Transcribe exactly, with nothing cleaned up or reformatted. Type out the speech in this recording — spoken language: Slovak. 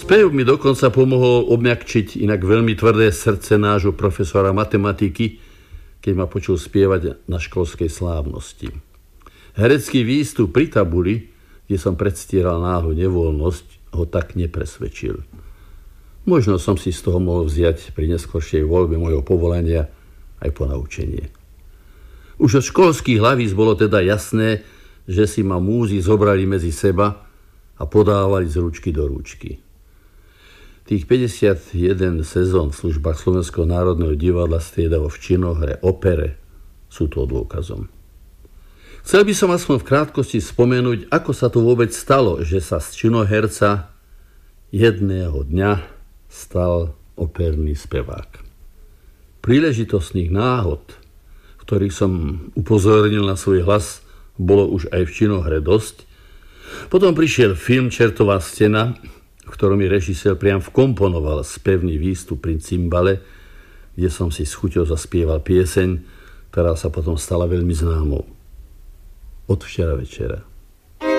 Spev mi dokonca pomohol obmякčiť inak veľmi tvrdé srdce nášho profesora matematiky, keď ma počul spievať na školskej slávnosti. Herecký výstup pri tabuli, kde som predstieral náhlu nevoľnosť, ho tak nepresvedčil. Možno som si z toho mohol vziať pri neskoršej voľbe mojho povolania aj ponaučenie. Už od školských hlavíc bolo teda jasné, že si ma múzy zobrali medzi seba a podávali z ručky do ručky. Tých päťdesiatjeden sezón v službách Slovenského národného divadla striedavo v činohre, opere sú to dôkazom. Chcel by som aspoň v krátkosti spomenúť, ako sa to vôbec stalo, že sa z činoherca jedného dňa stal operný spevák. Príležitostných náhod, v ktorých som upozornil na svoj hlas, bolo už aj v činohre dosť. Potom prišiel film Čertová stena, v ktorom mi režisér priam vkomponoval spevný výstup pri cimbale, kde som si s chuťou zaspieval pieseň, ktorá sa potom stala veľmi známou. Od včera večera.